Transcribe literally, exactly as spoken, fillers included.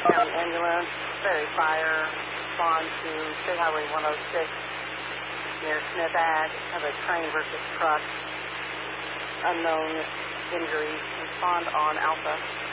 County Ambulance, Ferry Fire, respond to State Highway one oh six near Smith Ag. Have a train versus truck. Unknown injuries. Respond on Alpha.